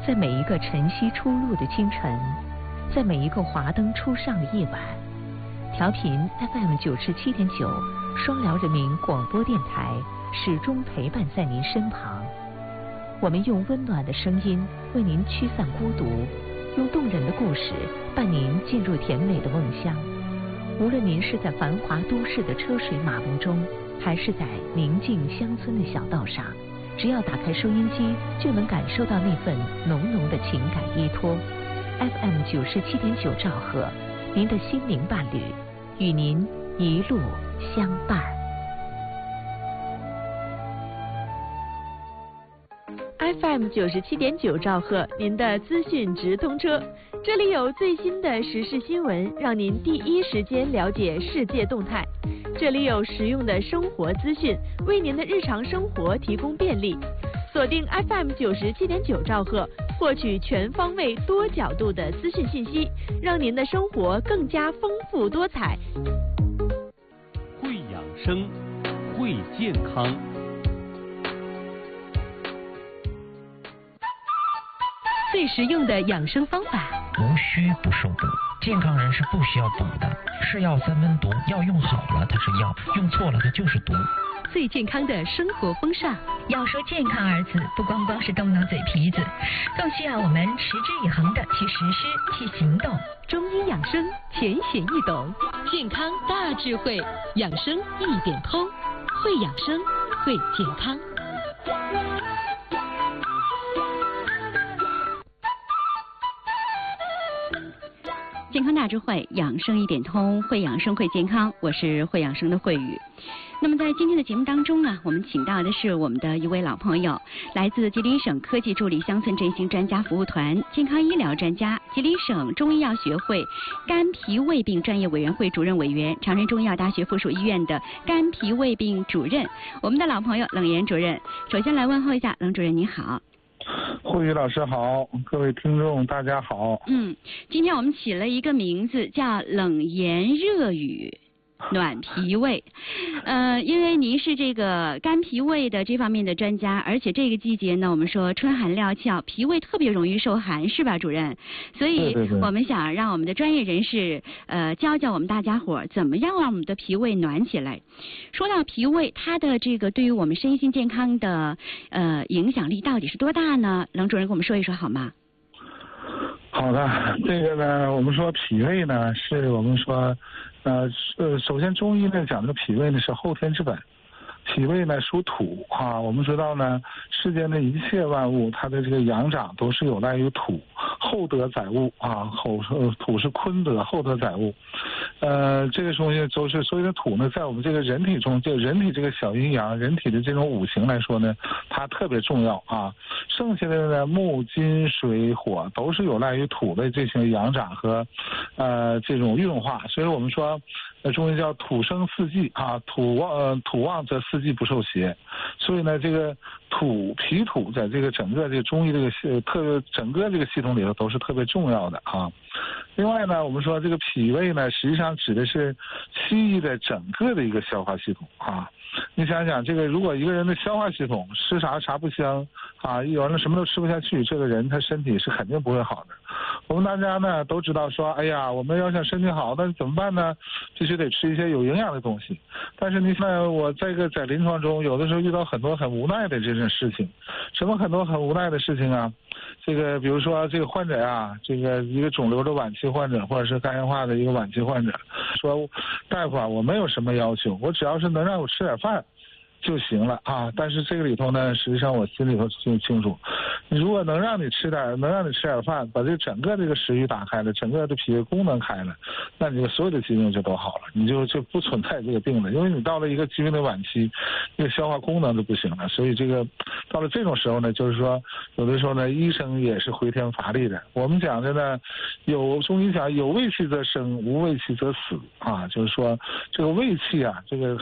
在每一个晨曦初露的清晨，在每一个华灯初上的夜晚，调频 FM 97.9双辽人民广播电台始终陪伴在您身旁。我们用温暖的声音为您驱散孤独，用动人的故事伴您进入甜美的梦乡。无论您是在繁华都市的车水马龙中，还是在宁静乡村的小道上，只要打开收音机，就能感受到那份浓浓的情感依托。FM 97.9兆赫，您的心灵伴侣，与您一路相伴。 FM 97.9兆赫，您的资讯直通车，这里有最新的时事新闻，让您第一时间了解世界动态。这里有实用的生活资讯，为您的日常生活提供便利。锁定 FM 97.9兆赫，获取全方位、多角度的资讯信息，让您的生活更加丰富多彩。 会养生，会健康。 最实用的养生方法， 无需不受补。健康人是不需要补的，是药三分毒，药用好了它是药，用错了它就是毒。 最健康的生活风尚， 要说健康二字，不光光是动动嘴皮子，更需要我们持之以恒的去实施、去行动。 中医养生浅显易懂，健康大智慧，养生一点通，会养生，会健康。 健康大智慧，养生一点通，会养生会健康。我是会养生的慧宇。那么在今天的节目当中呢，我们请到的是我们的一位老朋友，来自吉林省科技助力乡村振兴专家服务团健康医疗专家，吉林省中医药学会肝脾胃病专业委员会主任委员，长春中医药大学附属医院的肝脾胃病主任，我们的老朋友冷岩主任。首先来问候一下冷主任，你好。 慧宇老师好，各位听众大家好。 今天我们起了一个名字叫冷言热语暖脾胃，因为您是这个肝脾胃的这方面的专家，而且这个季节呢，我们说春寒料峭，脾胃特别容易受寒，是吧，主任？所以我们想让我们的专业人士教教我们大家伙怎么样让我们的脾胃暖起来。说到脾胃，它的这个对于我们身心健康的影响力到底是多大呢？冷主任跟我们说一说好吗？ 好的，这个呢，我们说脾胃呢，是我们说首先中医呢讲这个脾胃呢是后天之本，脾胃呢属土啊，我们知道呢，世间的一切万物它的这个养长都是有赖于土，厚德载物啊，土是坤德，厚德载物。这个东西都是，所以呢土呢在我们这个人体中，就人体这个小阴阳，人体的这种五行来说呢，它特别重要啊。剩下的呢木金水火都是有赖于土的这些养长和这种运化，所以我们说中医叫土生四季啊，土旺则四季不受邪。所以呢这个脾土在这个整个这个中医这个整个这个系统里头都是特别重要的啊。另外呢，我们说这个脾胃呢，实际上指的是西医的整个的一个消化系统啊。你想想，这个如果一个人的消化系统吃啥不香啊，一完了什么都吃不下去，这个人他身体是肯定不会好的。我们大家呢都知道说，哎呀，我们要想身体好，那怎么办呢？必须得吃一些有营养的东西。但是你看，我在临床中，有的时候遇到很多很无奈的这种事情。什么很多很无奈的事情啊？这个比如说这个患者啊，这个一个肿瘤的晚期患者，或者是肝硬化的一个晚期患者，说大夫啊，我没有什么要求，我只要是能让我吃点饭就行了啊。但是这个里头呢，实际上我心里头就清楚，如果能让你吃点饭，把这整个这个食欲打开了，整个的脾胃功能开了，那你所有的疾病就都好了，你就不存在这个病了。因为你到了一个疾病的晚期，这个消化功能就不行了，所以这个到了这种时候呢，就是说有的时候呢，医生也是回天乏力的。我们讲的呢，中医讲有胃气则生，无胃气则死啊，就是说这个胃气啊，这个